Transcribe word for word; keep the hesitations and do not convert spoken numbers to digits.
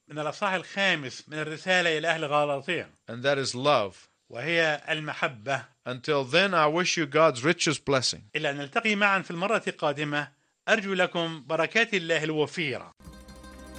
من الأصحاح الخامس من الرسالة إلى أهل غلاطية، and that is love. وهي المحبة. Until then, I wish you God's richest blessing. إلى أن نلتقي معا في المرة القادمة، أرجو لكم بركات الله الوفيرة.